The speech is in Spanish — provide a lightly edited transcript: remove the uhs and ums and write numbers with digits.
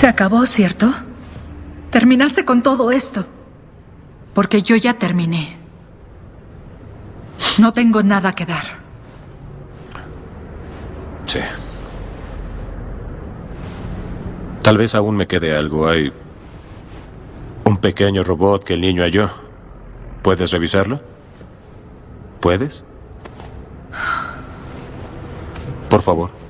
Se acabó, ¿cierto? Terminaste con todo esto. Porque yo ya terminé. No tengo nada que dar. Sí. Tal vez aún me quede algo. Hay un pequeño robot que el niño halló. ¿Puedes revisarlo? ¿Puedes? Por favor.